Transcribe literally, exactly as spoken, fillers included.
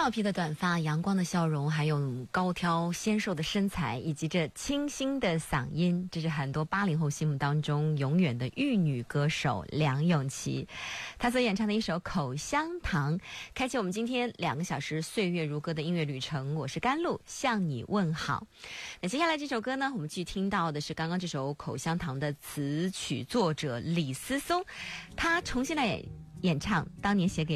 俏皮的短发、阳光的笑容，还有高挑纤瘦的身材，以及这清新的嗓音，这是很多八零后心目当中永远的玉女歌手梁咏琪。她所演唱的一首《口香糖》，开启我们今天两个小时岁月如歌的音乐旅程。我是甘露，向你问好。那接下来这首歌呢，我们继续听到的是刚刚这首《口香糖》的词曲作者李思松，他重新来演唱当年写给